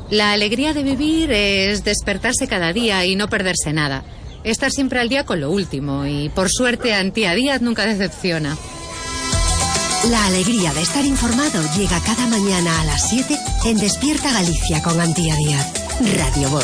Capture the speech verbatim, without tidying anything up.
La alegría de vivir es despertarse cada día y no perderse nada. Estar siempre al día con lo último y, por suerte, Antía Díaz nunca decepciona. La alegría de estar informado llega cada mañana a las siete en Despierta Galicia con Antía Díaz. Radio Voz.